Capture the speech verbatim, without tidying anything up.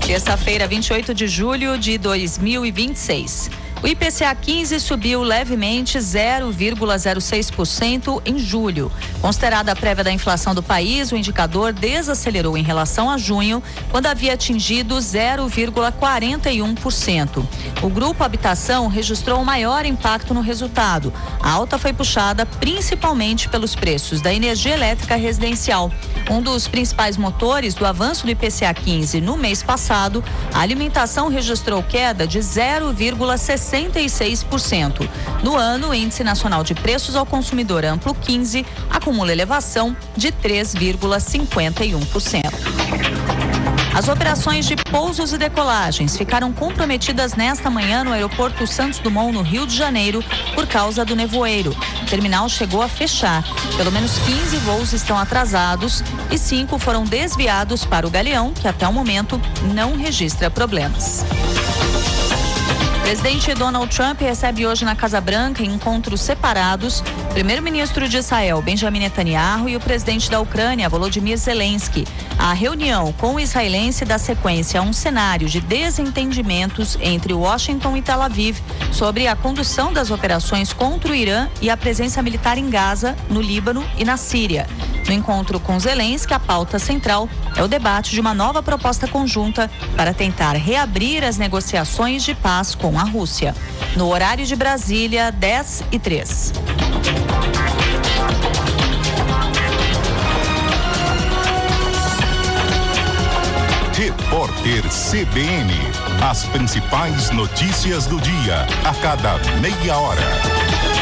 Terça-feira, vinte e oito de julho de dois mil e vinte e seis. O I P C A quinze subiu levemente zero vírgula zero seis por cento em julho. Considerada a prévia da inflação do país, o indicador desacelerou em relação a junho, quando havia atingido zero vírgula quarenta e um por cento. O grupo Habitação registrou o maior impacto no resultado. A alta foi puxada principalmente pelos preços da energia elétrica residencial. Um dos principais motores do avanço do I P C A quinze no mês passado, a alimentação registrou queda de zero vírgula sessenta e seis por cento. No ano, o Índice Nacional de Preços ao Consumidor Amplo quinze acumula elevação de três vírgula cinquenta e um por cento. As operações de pousos e decolagens ficaram comprometidas nesta manhã no aeroporto Santos Dumont, no Rio de Janeiro, por causa do nevoeiro. O terminal chegou a fechar. Pelo menos quinze voos estão atrasados e cinco foram desviados para o Galeão, que até o momento não registra problemas. O presidente Donald Trump recebe hoje na Casa Branca, em encontros separados, o primeiro-ministro de Israel, Benjamin Netanyahu, e o presidente da Ucrânia, Volodymyr Zelensky. A reunião com o israelense dá sequência a um cenário de desentendimentos entre Washington e Tel Aviv sobre a condução das operações contra o Irã e a presença militar em Gaza, no Líbano e na Síria. No encontro com Zelensky, a pauta central é o debate de uma nova proposta conjunta para tentar reabrir as negociações de paz com a Rússia. No horário de Brasília, dez e três. Repórter C B N. As principais notícias do dia, a cada meia hora.